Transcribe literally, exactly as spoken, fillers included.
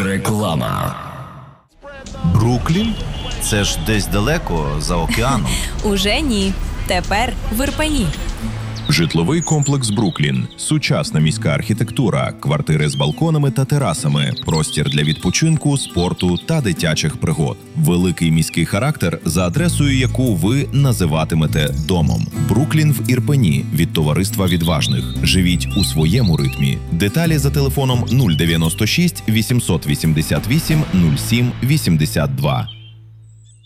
Реклама. Бруклін? Це ж десь далеко, за океаном. Уже ні. Тепер в Ірпені. Житловий комплекс «Бруклін». Сучасна міська архітектура, квартири з балконами та терасами, простір для відпочинку, спорту та дитячих пригод. Великий міський характер, за адресою яку ви називатимете домом. «Бруклін» в Ірпені від товариства відважних. Живіть у своєму ритмі. Деталі за телефоном нуль дев'яносто шість вісімсот вісімдесят вісім нуль сім вісімдесят два.